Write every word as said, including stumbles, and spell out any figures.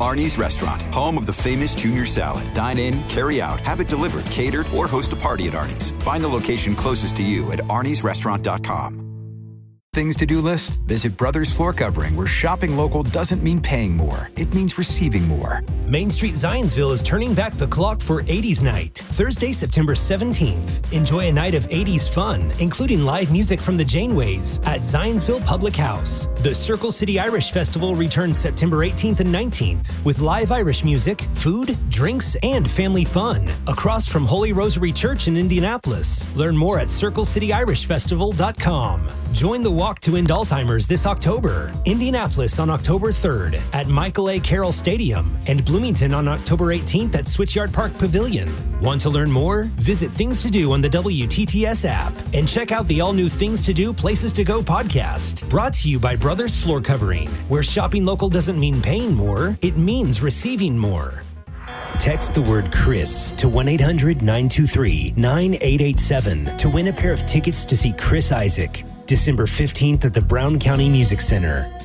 Arnie's Restaurant, home of the famous Junior Salad. Dine in, carry out, have it delivered, catered, or host a party at Arnie's. Find the location closest to you at arnies restaurant dot com. Things to do list? Visit Brothers Floor Covering, where shopping local doesn't mean paying more. It means receiving more. Main Street Zionsville is turning back the clock for eighties Night, Thursday, September seventeenth. Enjoy a night of eighties fun, including live music from the Janeways at Zionsville Public House. The Circle City Irish Festival returns September eighteenth and nineteenth with live Irish music, food, drinks, and family fun across from Holy Rosary Church in Indianapolis. Learn more at circle city irish festival dot com. Join the Walk to End Alzheimer's this October. Indianapolis on October third at Michael A. Carroll Stadium and Bloomington on October eighteenth at Switchyard Park Pavilion. Want to learn more? Visit Things to Do on the W T T S app and check out the all-new Things to Do, Places to Go podcast. Brought to you by Brothers Floor Covering, where shopping local doesn't mean paying more, it means receiving more. Text the word Chris to one eight hundred nine two three nine eight eight seven to win a pair of tickets to see Chris Isaak, December fifteenth at the Brown County Music Center.